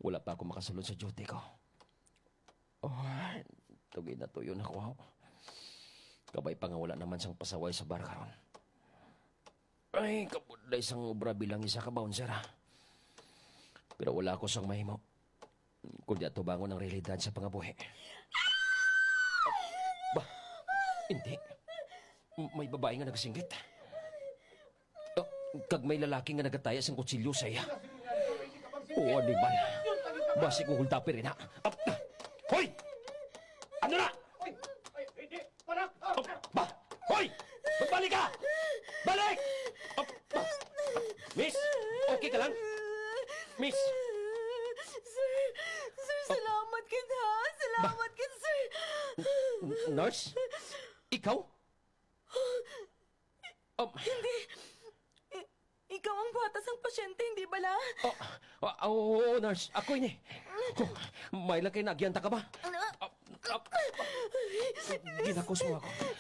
Wala pa ako makasulod sa duty ko. Oh, tugay na tuyo na ko. Kabay pa nga wala naman siyang pasaway sa bar karon. Ay, kabuday sang obra bilang isa ka bouncer ha. Pero wala ako sang mahimo. Kundi ato bangon ang realidad sa pangabuhi. Ba? Hindi. May babae nga nagsinggit. Oh, kag may lalaki nga nagataya sang kutsilyo sa iya. Oo, di ba? Basi kong hultapi rin ha. Hoy! Ano na? Hindi! Para! Ba! Hoy! Magbalik ka! Balik! Ba! Miss! Okay ka lang? Miss! Sir, salamat kid ha. Salamat kid, sir. Nurse? Ikaw? Hindi. Ikaw ang batas ng pasyente, hindi bala? Oo, nurse. Ako ini. May lang kayo nagyanta ka ba? Ginakos mo ako.